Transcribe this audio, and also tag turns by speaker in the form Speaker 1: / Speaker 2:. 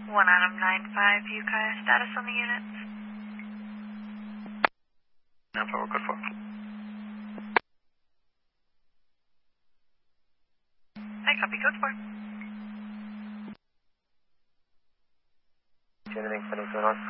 Speaker 1: 1 Adam 95, Ukiah, status on the unit?
Speaker 2: No, forward code 4.
Speaker 1: I copy code 4.
Speaker 2: Anything setting to north?